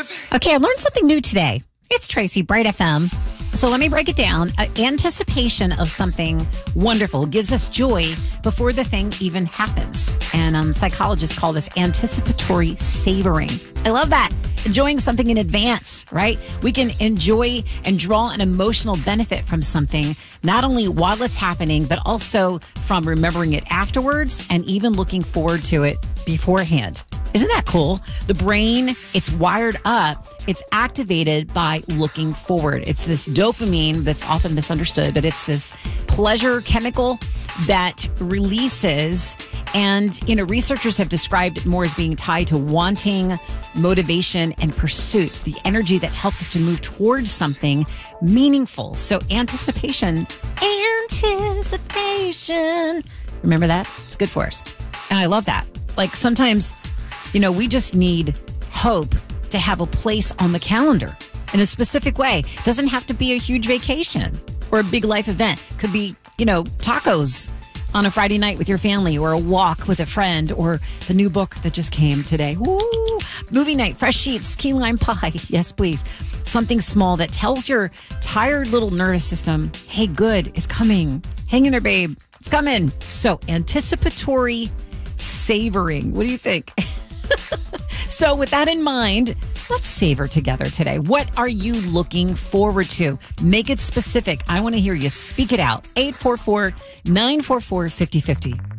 is. Okay, I learned something new today. It's Tracy, Bright FM. So let me break it down. Anticipation of something wonderful gives us joy before the thing even happens. And psychologists call this anticipatory savoring. I love that. Enjoying something in advance, right? We can enjoy and draw an emotional benefit from something, not only while it's happening, but also from remembering it afterwards and even looking forward to it beforehand. Isn't that cool? The brain, it's wired up. It's activated by looking forward. It's this dopamine that's often misunderstood, but it's this pleasure chemical that releases. And, researchers have described it more as being tied to wanting, motivation, and pursuit, the energy that helps us to move towards something meaningful. So anticipation. Remember that? It's good for us. And I love that. Like sometimes, we just need hope to have a place on the calendar in a specific way. It doesn't have to be a huge vacation or a big life event. It could be, tacos on a Friday night with your family, or a walk with a friend, or the new book that just came today. Woo! Movie night, fresh sheets, key lime pie. Yes, please. Something small that tells your tired little nervous system, hey, good is coming. Hang in there, babe. It's coming. So anticipatory savoring. What do you think? So with that in mind, let's savor together today. What are you looking forward to? Make it specific. I want to hear you speak it out. 844-944-5050.